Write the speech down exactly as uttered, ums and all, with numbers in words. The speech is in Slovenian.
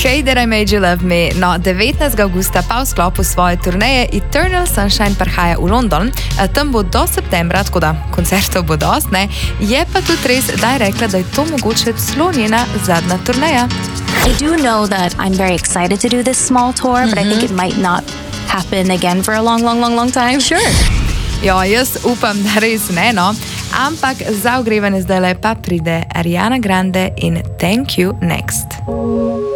Say That I Made You Love Me. No, devetnajstega avgusta pa v sklopu svoje turneje Eternal Sunshine prihaja v London. Tam bo do septembra, tako da koncertov bo dost, ne? Je pa tudi res, da je rekla, da je to mogoče celo njena zadnja turneja. I do know that I'm very excited to do this small tour, mm-hmm. but I think it might not happen again for a long, long, long, long time. Sure. Ja, jaz upam, da res ne, no. Ampak za ogrevanje zdajle pa pride Ariana Grande in Thank You Next.